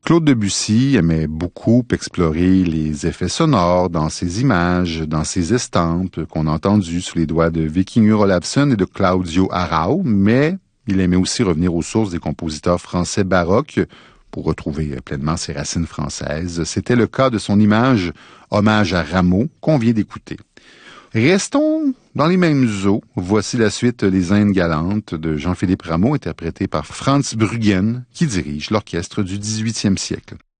Claude Debussy aimait beaucoup explorer les effets sonores dans ses images, dans ses estampes qu'on a entendues sous les doigts de Viking Olafsson et de Claudio Arrau, mais il aimait aussi revenir aux sources des compositeurs français baroques pour retrouver pleinement ses racines françaises. C'était le cas de son image Hommage à Rameau qu'on vient d'écouter. Restons dans les mêmes eaux. Voici la suite Les Indes galantes de Jean-Philippe Rameau, interprété par Franz Bruggen, qui dirige l'orchestre du 18e siècle.